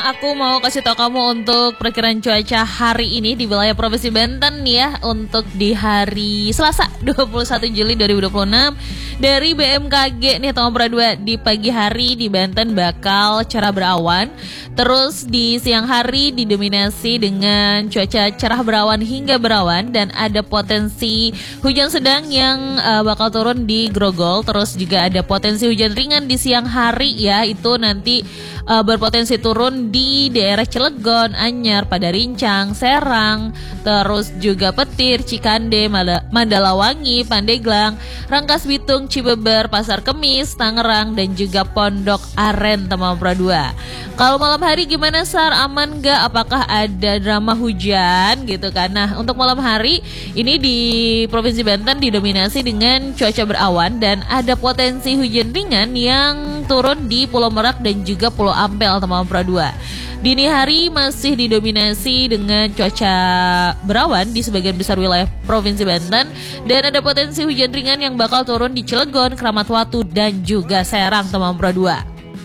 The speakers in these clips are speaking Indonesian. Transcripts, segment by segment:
aku mau kasih tau kamu untuk perkiraan cuaca hari ini di wilayah Provinsi Banten ya, untuk di hari Selasa 21 Juli 2026 dari BMKG nih Tomang Pradua. Di pagi hari di Banten bakal cerah berawan, terus di siang hari didominasi dengan cuaca cerah berawan hingga berawan dan ada potensi hujan sedang yang bakal turun di Grogol. Terus juga ada potensi hujan ringan di siang hari ya, itu nanti berpotensi turun di daerah Cilegon, Anyar, Padarincang, Serang, terus juga Petir, Cikande, Mandalawangi, Pandeglang, Rangkas Bitung, Cibeber, Pasar Kemis, Tangerang, dan juga Pondok Aren, Tomang Pradua. Kalau malam hari gimana Sar? Aman gak? Apakah ada drama hujan gitu kan? Nah, untuk malam hari ini di Provinsi Banten didominasi dengan cuaca berawan dan ada potensi hujan ringan yang turun di Pulau Merak dan juga Pulau Ampel, Tomang Pradua. Dini hari masih didominasi dengan cuaca berawan di sebagian besar wilayah Provinsi Banten dan ada potensi hujan ringan yang bakal turun di Cilegon, Kramat Watu, dan juga Serang, Tomang Pradua.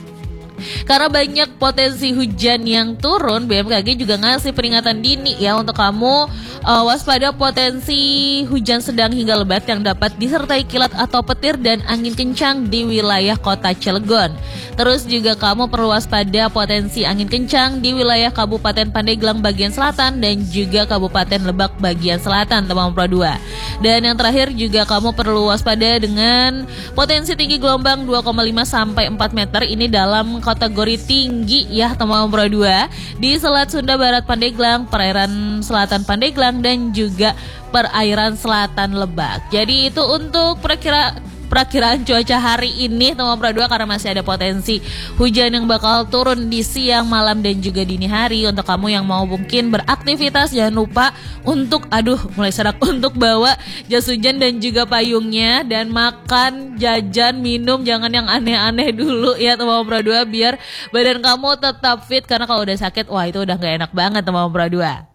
Karena banyak potensi hujan yang turun, BMKG juga ngasih peringatan dini ya untuk kamu waspada potensi hujan sedang hingga lebat yang dapat disertai kilat atau petir dan angin kencang di wilayah kota Cilegon. Terus juga kamu perlu waspada potensi angin kencang di wilayah Kabupaten Pandeglang bagian selatan dan juga Kabupaten Lebak bagian selatan, Tomang Pradua. Dan yang terakhir juga kamu perlu waspada dengan potensi tinggi gelombang 2,5 sampai 4 meter ini dalam kategori tinggi ya, Tomang Pradua, di Selat Sunda Barat Pandeglang, perairan selatan Pandeglang, dan juga perairan selatan Lebak. Jadi itu untuk perakiraan cuaca hari ini, Tomang Pradua, karena masih ada potensi hujan yang bakal turun di siang, malam, dan juga dini hari. Untuk kamu yang mau mungkin beraktivitas, jangan lupa untuk mulai serak untuk bawa jas hujan dan juga payungnya, dan makan, jajan, minum jangan yang aneh-aneh dulu ya, Tomang Pradua, biar badan kamu tetap fit, karena kalau udah sakit wah itu udah gak enak banget, Tomang Pradua.